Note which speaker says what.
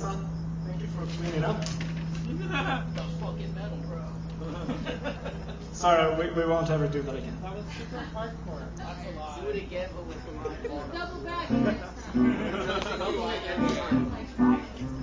Speaker 1: son. Thank you for cleaning up.
Speaker 2: That was fucking metal, bro.
Speaker 1: Sorry, we won't ever do that again.
Speaker 3: That was super hardcore.
Speaker 2: That's a lie. Do it again, but with the line.
Speaker 4: Double back next time.
Speaker 2: Double back every time.